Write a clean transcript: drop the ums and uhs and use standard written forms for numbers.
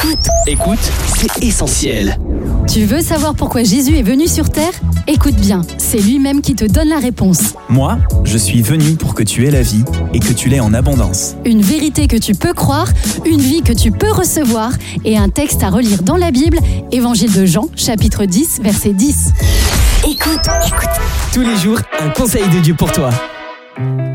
Écoute, c'est essentiel. Tu veux savoir pourquoi Jésus est venu sur terre ? Écoute bien, c'est lui-même qui te donne la réponse. Moi, je suis venu pour que tu aies la vie et que tu l'aies en abondance. Une vérité que tu peux croire, une vie que tu peux recevoir et un texte à relire dans la Bible, Évangile de Jean, chapitre 10, verset 10. Écoute. Tous les jours, un conseil de Dieu pour toi.